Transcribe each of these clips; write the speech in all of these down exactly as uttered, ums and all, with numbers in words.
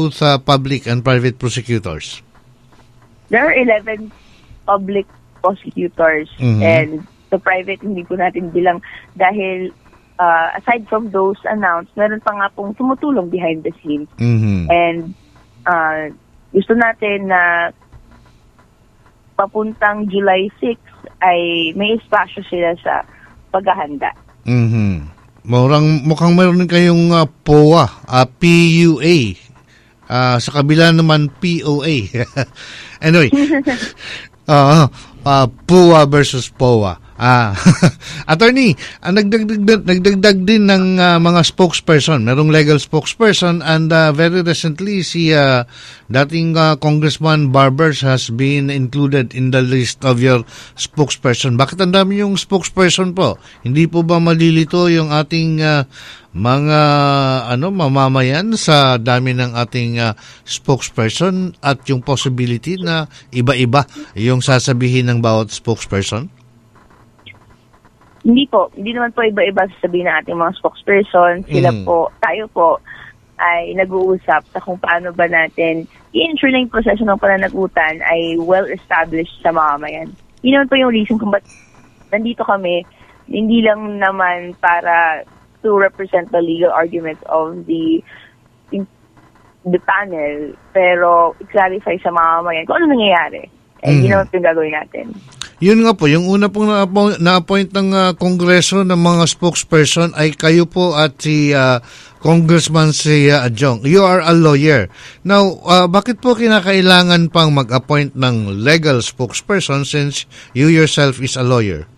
both uh, public and private prosecutors? There are eleven public prosecutors mm-hmm. and the private hindi po natin bilang dahil uh, aside from those announced, meron pa nga pong tumutulong behind the scenes. Mm-hmm. And uh, gusto natin na papuntang July sixth ay may espasyo sila sa paghahanda. Mhm. Murang mukhang mayroon kayong uh, P O A, uh, P U A. Uh, sa kabila naman P O A. Anyway. uh, uh, P O A versus P O A. Ah, attorney, uh, nagdagdag, nagdagdag din ng uh, mga spokesperson. Merong legal spokesperson and uh, very recently si uh, dating uh, Congressman Barbers has been included in the list of your spokesperson. Bakit ang dami yung spokesperson po? Hindi po ba malilito yung ating uh, mga ano mamamayan sa dami ng ating uh, spokesperson at yung possibility na iba-iba yung sasabihin ng bawat spokesperson? Hindi po. Hindi naman po iba-iba sasabihin ng ating mga spokesperson. Sila mm. po, tayo po, ay nag-uusap sa kung paano ba natin i-ensure na yung proseso ng pananagutan ay well-established sa mamamayan. Yun naman po yung reason kung ba't nandito kami, hindi lang naman para to represent the legal arguments of the the panel, pero i-clarify sa mamamayan kung ano nangyayari. Eh, mm. Yun naman po yung gagawin natin. Yun nga po, yung una pong na-appoint, na-appoint ng uh, Kongreso ng mga spokesperson ay kayo po at si uh, Congressman si uh, Adjong. You are a lawyer. Now, uh, bakit po kinakailangan pang mag-appoint ng legal spokesperson since you yourself is a lawyer?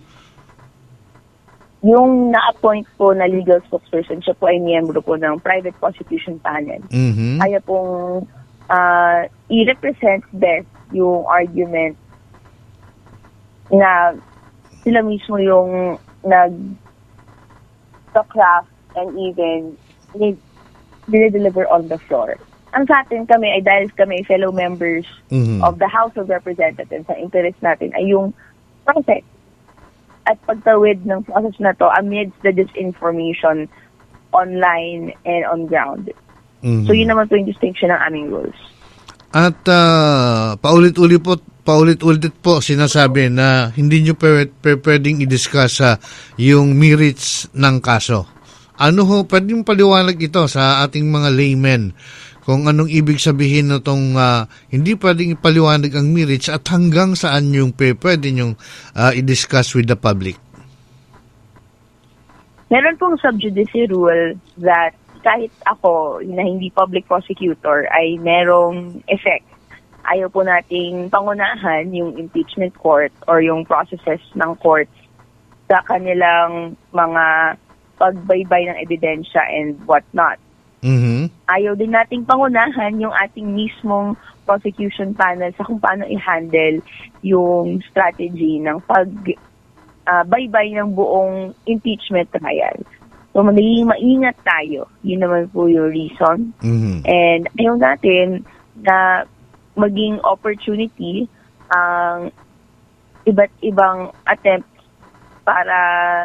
Yung na-appoint po na legal spokesperson, siya po ay miyembro po ng private prosecution panel. Mm-hmm. Kaya pong uh, i-represent best yung argument na sila mismo yung nag-craft and even deliver on the floor. Ang sa atin kami ay dahil kami fellow members mm-hmm. of the House of Representatives, ang interest natin ay yung process at pagtawid ng process na to amidst the disinformation online and on ground. Mm-hmm. So yun naman po yung distinction ng aming rules. At uh, paulit-ulit po paulit-ulit po sinasabi na hindi nyo p- p- pwedeng i-discuss uh, yung merits ng kaso. Ano ho, pwedeng paliwanag ito sa ating mga laymen kung anong ibig sabihin na itong uh, hindi pwedeng ipaliwanag ang merits at hanggang saan yung p- pwede nyo uh, i-discuss with the public? Meron pong sub judice rule that kahit ako na hindi public prosecutor ay merong effect. Ayaw po nating pangunahan yung impeachment court or yung processes ng court sa kanilang mga pagbaybay ng ebidensya and whatnot. Mm-hmm. Ayaw din nating pangunahan yung ating mismong prosecution panel sa kung paano i-handle yung strategy ng pagbaybay uh, ng buong impeachment trial. So, magiging maingat tayo. Yun naman po yung reason. Mm-hmm. And ayaw natin na maging opportunity ang uh, iba't ibang attempts para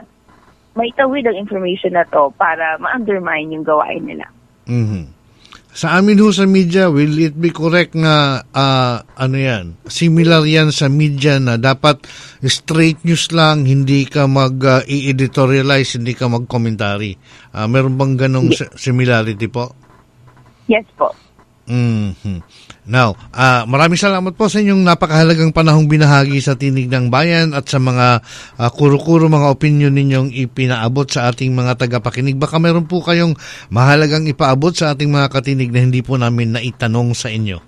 maitawid ang information na to para ma-undermine yung gawain nila. Mm-hmm. Sa amin ho sa media, will it be correct na uh, ano yan, similar yan sa media na dapat straight news lang, hindi ka mag-i-editorialize, uh, hindi ka mag-commentary? Uh, meron bang ganong yes. similarity po? Yes po. Mm-hmm. Now, uh, maraming salamat po sa inyong napakahalagang panahong binahagi sa Tinig ng Bayan at sa mga uh, kuro-kuro mga opinion ninyong ipinaabot sa ating mga tagapakinig. Baka meron po kayong mahalagang ipaabot sa ating mga katinig na hindi po namin naitanong sa inyo.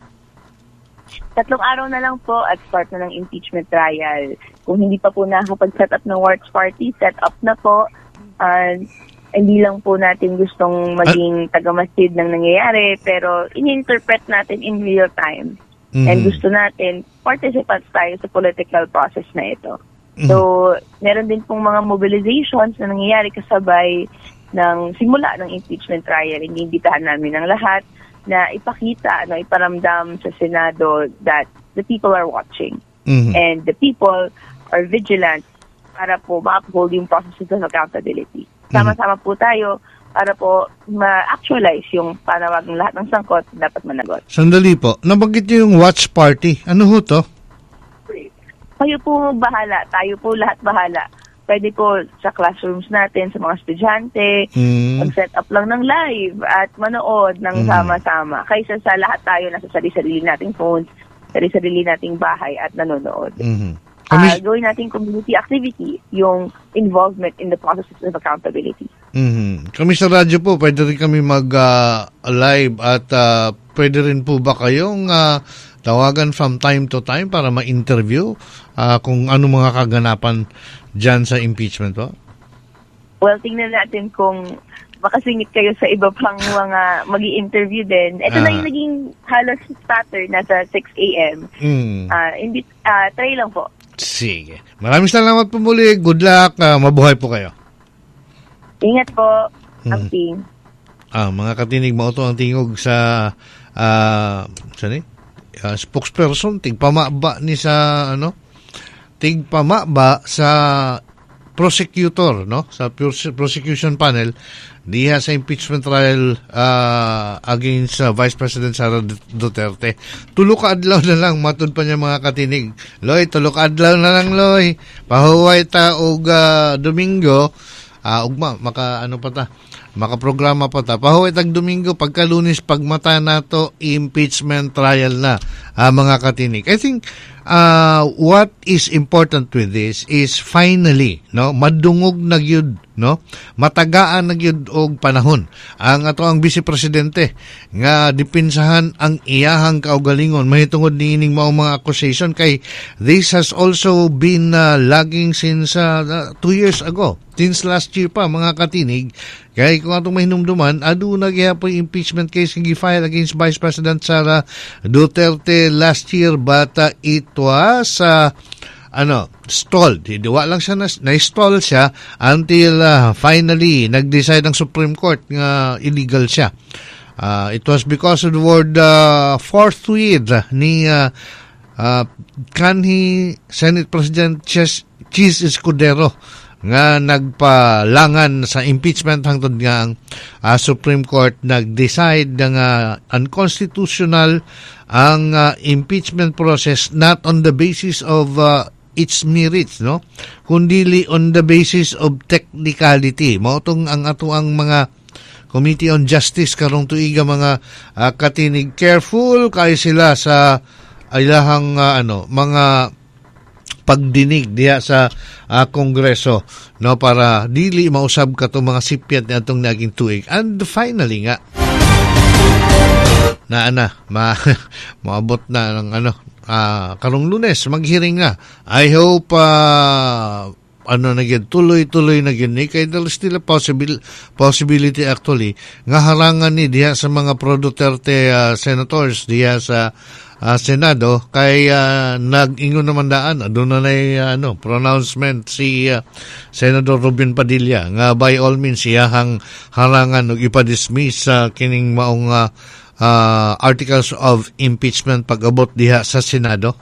Tatlong araw na lang po at start na ng impeachment trial. Kung hindi pa po nakapag-set up ng works party, set up na po. Uh, hindi lang po natin gustong maging tagamasid ng nangyayari, pero in-interpret natin in real time. Mm-hmm. And gusto natin, participants tayo sa political process na ito. Mm-hmm. So, meron din pong mga mobilizations na nangyayari kasabay ng simula ng impeachment trial. Iniimbitahan namin ang lahat na ipakita, no, iparamdam sa Senado that the people are watching. Mm-hmm. And the people are vigilant para po ma-uphold yung process of accountability. Sama-sama po tayo para po ma-actualize yung panawag ng lahat ng sangkot dapat managot. Sandali po, nabanggit niyo yung watch party. Ano ho to? Kayo po bahala, tayo po lahat bahala. Pwede po sa classrooms natin, sa mga estudyante, Mm. mag-set up lang ng live at manood ng Mm. sama-sama. Kaysa sa lahat tayo nasa sarili-sarili nating phones, sarili-sarili nating bahay at nanonood. Mhm. Ah, Kamis- gawin natin community activity, yung involvement in the process of accountability. Mhm. Kami sa radyo po, pwede rin kami mag-live at ah, pwede rin po ba kayong ah, tawagan from time to time para ma-interview ah, kung ano mga kaganapan dyan sa impeachment po? Well, tingnan natin kung makasingit kayo sa iba pang mga magi-interview din. Ito na Ah. yung naging halos starter, nasa six a.m. Mm. Ah, hindi, ah, try lang po. Sige. Maraming salamat po muli. Good luck. Ah, mabuhay po kayo. Ingat po, Hmm. ang team. Ah, mga katinig, mauto ang tingog sa ah, saan eh? Ah, spokesperson, tigpamaba ni sa ano? Tigpamaba sa prosecutor, no? Sa pros- prosecution panel diha sa impeachment trial ah, against ah, Vice President Sara Duterte. Tulo ka adlaw na lang matud pa niya mga katinig. Loy, tulo ka adlaw na lang, Loy. Pahuway ta og ah, Domingo. Ah, ugma maka ano pa ta? Makaprograma pa ta. Pahuway tag Domingo pagka Lunes pagmata nato impeachment trial na ah, mga katinig. I think uh, what is important with this is finally no madungog na gyud no matagaan na gyud og panahon ang ato ang Vice Presidente nga dipinsahan ang iyahang kaugalingon mahitungod niining mao mga accusation kay this has also been uh, lagging since uh, uh, two years ago, since last year pa mga katinig. Kaya kung atong mahinumduman, aduna gyapon impeachment case nga gi-file against Vice President Sara Duterte last year, but uh, it was uh, ano, stalled. Diwa lang siya na, na-stall siya until uh, finally nag-decide ang Supreme Court nga illegal siya. Uh, it was because of the word uh, forthwith ni uh, uh, kanhi Senate President Chis, Chis Escudero nga nagpalangan sa impeachment hangtod nga ang uh, Supreme Court nag-decide nga unconstitutional ang uh, impeachment process not on the basis of uh, its merits, no, kundi on the basis of technicality. Mao tong ang ato ang mga Committee on Justice karong tuiga mga uh, katinig, careful kay sila sa ilahang uh, ano mga pagdinig diha sa uh, Kongreso, no, para dili mausab ka to mga sipyat na itong naging tuig. And finally nga na ana ma maabot na ng ano uh, karong Lunes maghiring na. I hope uh, ano na gyud tuloy-tuloy na gyud ni kay there's still a possible possibility actually nga harangan ni diha sa mga pro Duterte uh, senators diha sa Uh, Senado kay uh, nag-ingon naman daan doon na na ano pronouncement si uh, Senator Robin Padilla nga by all means iyahang harangan og ipa-dismiss sa uh, kining maong uh, uh, articles of impeachment pag-abot diha sa Senado.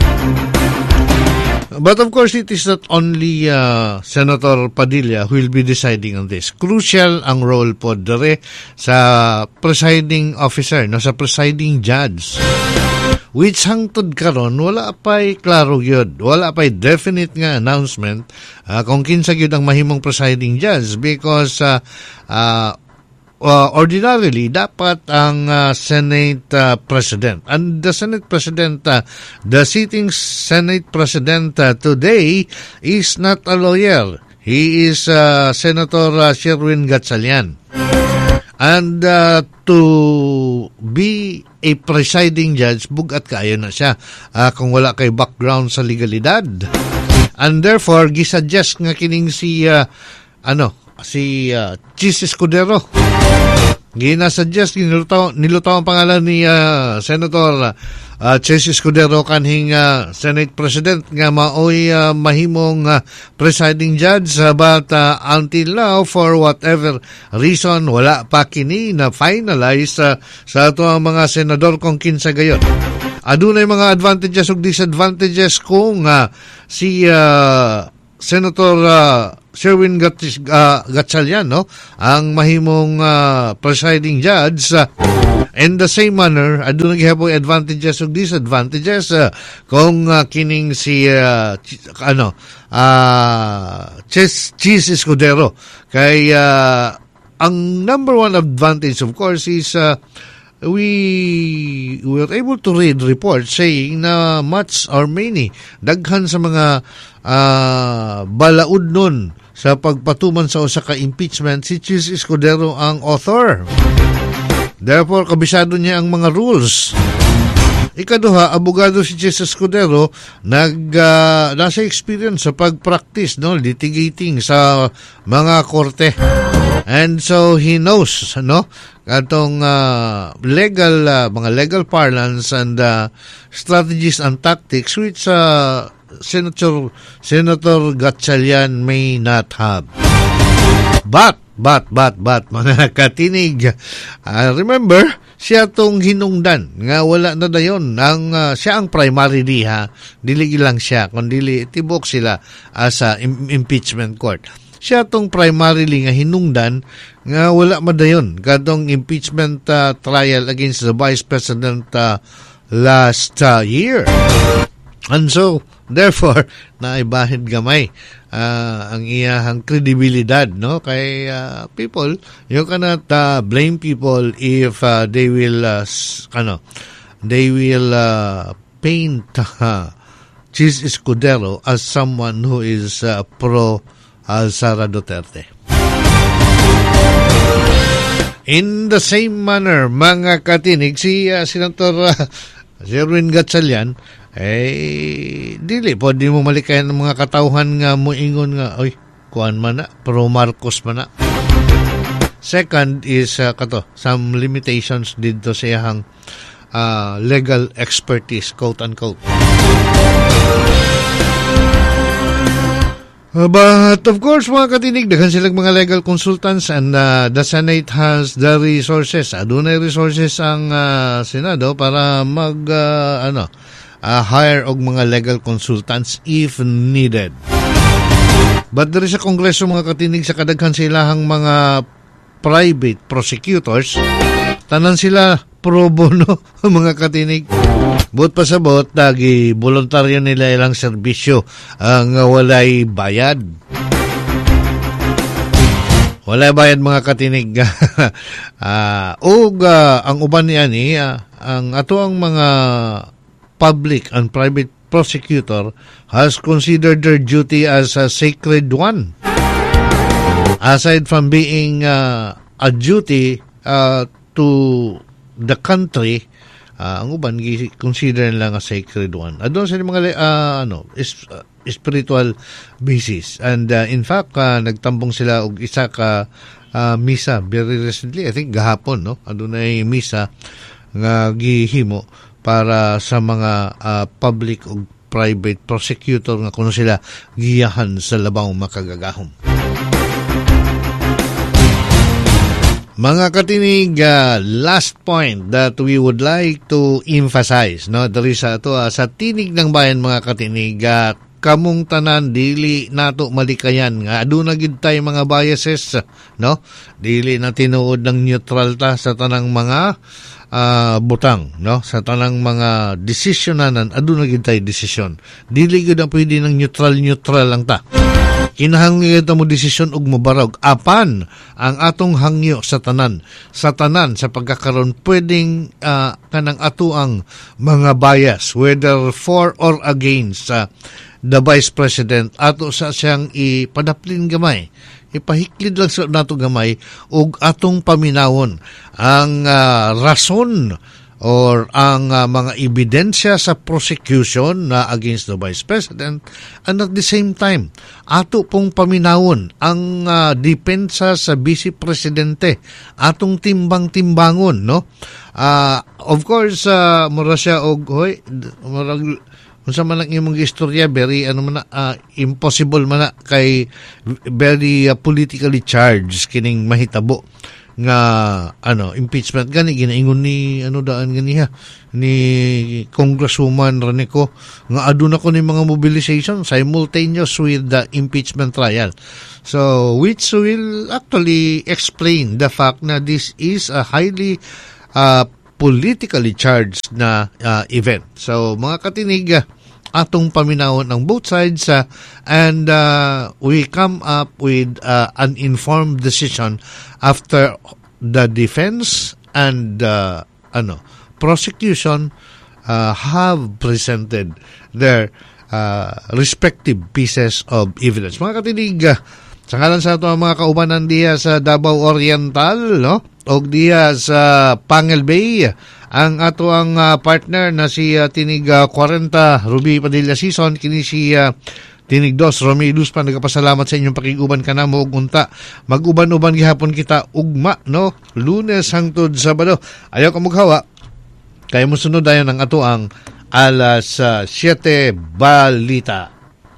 But of course, it is not only uh, Senator Padilla who will be deciding on this. Crucial ang role po dere sa presiding officer, no, sa presiding judge. Which hangtod karon wala pa'y klaro gyud, wala pa'y definite nga announcement uh, kung kinsa gyud ang mahimong presiding judge because uh, uh, uh, ordinarily dapat ang uh, Senate uh, President. And the Senate President, uh, the sitting Senate President uh, today is not a lawyer. He is uh, Senator uh, Sherwin Gatchalian. And uh, to be a presiding judge, bugat kaayo na siya uh, kung wala kay background sa legalidad. And therefore, gisuggest nga kining si uh, ano, si uh, Chis Escudero. Ginasuggest, nilutaw, nilutaw ang pangalan ni uh, Senator uh, Chis Escudero kanhing uh, Senate President nga maoy uh, mahimong uh, presiding judge uh, but uh, until now for whatever reason wala pa kini na finalize uh, sa ato ang mga senador kung kinsa gayon. Adunay mga advantages ug disadvantages kung uh, si uh, Senator uh, Sherwin Gatch- uh, Gatchalian, no, ang mahimong uh, presiding judge. Uh, in the same manner, adun naghihapon advantages ug disadvantages uh, kung uh, kining si uh, ch- ano uh, Cheese Cheese Escudero kay uh, ang number one advantage of course is uh, we were able to read reports saying na much or many daghan sa mga uh, balaod nun sa pagpatuman sa usa ka impeachment si Cheese Escudero ang author. Therefore, kabisado niya ang mga rules. Ikaduha, abogado si Cheese Escudero, nag, uh, nasa experience sa pag-practice, no, litigating sa mga korte. And so, he knows, no, atong uh, legal, uh, mga legal parlance and uh, strategies and tactics which uh, Senator, Senator Gatchalian may not have. But, but, but, but, mga katinig, uh, remember, siya tong hinungdan, nga wala na dayon, ang, uh, siya ang primary di ha, dili lang siya, kundi tibok sila as a im- impeachment court. Siya tong primarily nga hinungdan, nga wala madayon, kadong impeachment uh, trial against the Vice President uh, last uh, year. And so, therefore, naibahid gamay uh, ang iyahang credibilidad, no? Kay uh, people, you cannot uh, blame people if uh, they will, uh, ano, they will uh, paint uh, Cheese Escudero as someone who is uh, pro uh, Sara Duterte. In the same manner, mga katinig, si uh, Senator uh, Sherwin Gatchalian, eh, dili po, di mo malikayan ng mga katauhan nga moingon nga, oy, kuan man na, pro Marcos man na. Second is, uh, kato, some limitations dito sa iyang uh, legal expertise, quote-unquote. Uh, but, of course, mga katinig, daghan silang mga legal consultants and uh, the Senate has the resources. Adunay resources ang uh, Senado para mag, uh, ano, Uh, hire og mga legal consultants if needed. But there is a kongreso mga katinig sa kadaghan silahang mga private prosecutors. Tanan sila pro bono mga katinig. Bot pa sa bot, dagi voluntaryo nila ilang serbisyo ang uh, walay bayad. Walay bayad mga katinig. uh, og uh, ang uban niya ni, uh, ang ato ang mga public and private prosecutor has considered their duty as a sacred one. Aside from being uh, a duty uh, to the country, uh, ang uban consider lang a sacred one. Adon sa mga uh, ano, is, uh, spiritual basis. And uh, in fact, uh, nagtambong sila og isa ka uh, misa very recently, I think gahapon, no? Adun ay misa nga gihimo para sa mga uh, public o private prosecutor nga kuno sila giyahan sa labaw makagagahom. Mga katinig, uh, last point that we would like to emphasize, no, diri sa ato uh, sa tinig ng bayan mga katinig, uh, kamong tanan dili nato malikayan nga aduna gid tay mga biases, no, dili na tinuod ng neutral ta sa tanang mga Uh, butang, no, sa tanang mga desisyonanan aduna gid tay desisyon. Dili gid ang pwede ng neutral neutral lang ta. Kinahanglan ta mo desisyon ug mobarog apan ang atong hangyo sa tanan sa tanan sa pagkakaroon pwedeng uh, kanang atuang mga bias whether for or against uh, the Vice President ato sa siyang ipadaplin gamay, ipahiklid lang sa nato gamay ug atong paminawon ang uh, rason or ang uh, mga ebidensya sa prosecution na against the Vice President, and at the same time ato pong paminawon ang uh, depensa sa Vice Presidente, atong timbang-timbangon, no, uh, of course uh, mura siya og hoy murag unsa man lang imong istorya very ano man na, uh, impossible man na kay very uh, politically charged kining mahitabo. nga ano impeachment gani ginaingon ni ano daan gani ha ni Congresswoman Renico nga aduna ko ni mga mobilization simultaneous with the impeachment trial, so which will actually explain the fact na this is a highly uh, politically charged na uh, event. So mga katinig, uh, atong paminawon ng both sides uh, and uh, we come up with uh, an informed decision after the defense and uh, ano prosecution uh, have presented their uh, respective pieces of evidence. Mga katinig, uh, sa ngalan sa ito mga kaubanan diya sa Davao Oriental, no? O diya sa Pangil Bay, ang ato ang uh, partner na si uh, Tinig uh, forty, Ruby Padilla Season, kini si uh, Tinig dos, Romy Iluspa, nagapasalamat sa inyong pakiguban ka na mo ug unta. Mag-uban-uban gihapon kita ugma, no? Lunes hangtod Sabado. Ayaw ka mughawa, kaya mo sunod ayon ang ato ang alas uh, siyete balita.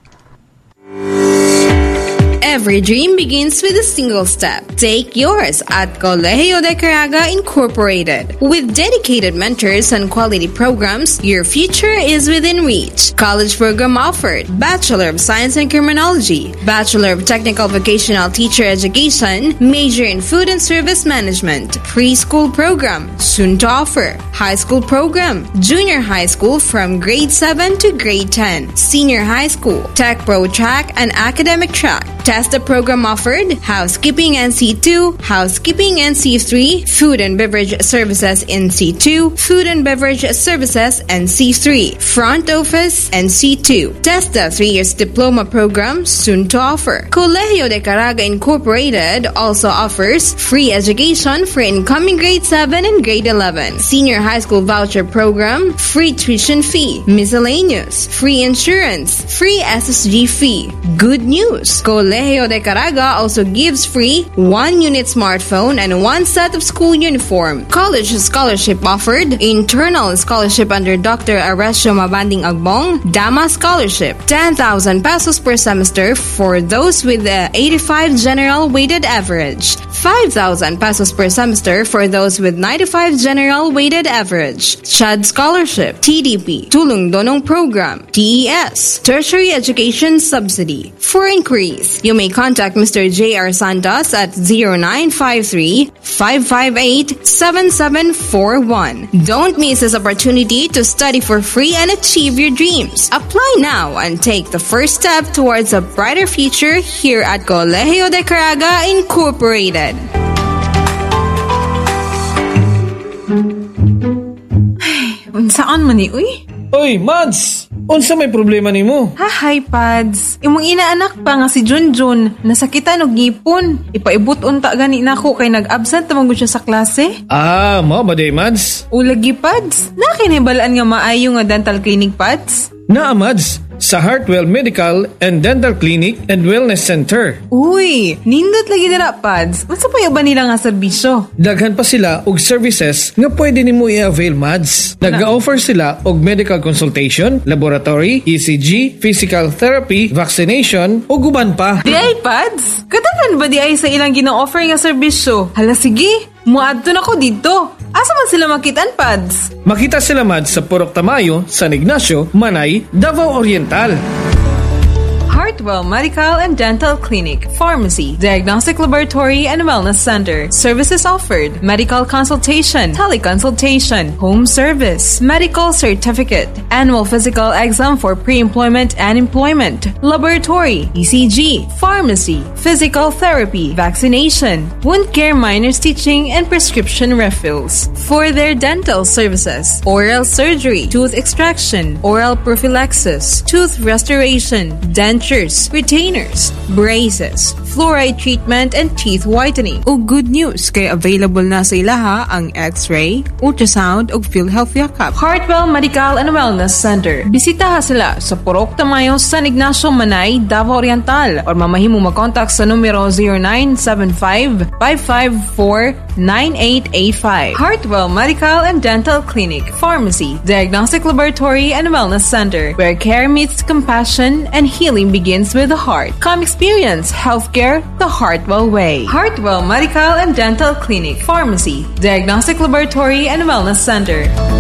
Every dream begins with a single step. Take yours at Colegio de Caraga Incorporated. With dedicated mentors and quality programs, your future is within reach. College program offered: Bachelor of Science in Criminology, Bachelor of Technical Vocational Teacher Education, major in Food and Service Management, preschool program, soon to offer, high school program, junior high school from grade seven to grade ten, senior high school, tech pro track and academic track. Test the program offered: Housekeeping N C two, Housekeeping N C three, Food and Beverage Services N C two, Food and Beverage Services N C three, Front Office N C two. Test the three years diploma program, soon to offer. Colegio de Caraga Incorporated also offers free education for incoming grade seven and grade eleven, senior high school voucher program, free tuition fee, miscellaneous, free insurance, free S S G fee. Good news! Colegio de Caraga also gives free one unit smartphone and one set of school uniform. College scholarship offered: internal scholarship under Doctor Aresio Mabanding Agbong, Dama Scholarship, ten thousand pesos per semester for those with the eighty-five general weighted average, five thousand pesos per semester for those with ninety-five general weighted average. Chad Scholarship, T D P, Tulong Donong Program, T E S, Tertiary Education Subsidy. For inquiries, you may contact Mister J R Santos at zero nine five three, five five eight, seven seven four one. Don't miss this opportunity to study for free and achieve your dreams. Apply now and take the first step towards a brighter future here at Colegio de Caraga Incorporated. Unsaan man ni, uy? Oy, Mads! Unsa may problema nimo? Ha, hi, Pads. Imong inaanak pa nga si Junjun, nasakitan og ngipon. Ipaibot unta gani nako kay nag-absent tamang siya sa klase. Ah, mao ba day, Mads? Ulagi, Pads. Nakinibalaan nga maayo nga dental clinic, Pads? Naa, Mads. Sa Heartwell Medical and Dental Clinic and Wellness Center. Uy, nindot lagi na Pads. Masa pa ba nila nga serbisyo? Daghan pa sila og services nga pwede nimo i-avail, Mads. Nag-offer sila og medical consultation, laboratory, E C G, physical therapy, vaccination, ug uban pa. Di ay, Pads? Kadagan ba di ay sa ilang gina-offer nga serbisyo? Hala, sige. Muadto na ko dito. Asa man sila makitaan, Pads? Makita sila, Mads, sa Purok Tamayo, San Ignacio, Manay, Davao Oriental. Heartwell Medical and Dental Clinic, Pharmacy, Diagnostic Laboratory and Wellness Center. Services offered: medical consultation, teleconsultation, home service, medical certificate, annual physical exam for pre-employment and employment, laboratory, E C G, pharmacy, physical therapy, vaccination, wound care minor stitching, and prescription refills. For their dental services: oral surgery, tooth extraction, oral prophylaxis, tooth restoration, denture, retainers, braces, fluoride treatment, and teeth whitening. O good news, kay available na sa ilaha ang X-ray, ultrasound, ug PhilHealth Yakap. Heartwell Medical and Wellness Center. Bisitaha sila sa Purok Tamayo, San Ignacio, Manay, Davao Oriental, or mamahimo mag-contact sa numero zero nine seven five, five five four, nine eight eight five. Heartwell Medical and Dental Clinic, Pharmacy, Diagnostic Laboratory and Wellness Center, where care meets compassion and healing begins. begins with the heart. Come experience healthcare the Heartwell way. Heartwell Medical and Dental Clinic, Pharmacy, Diagnostic Laboratory and Wellness Center.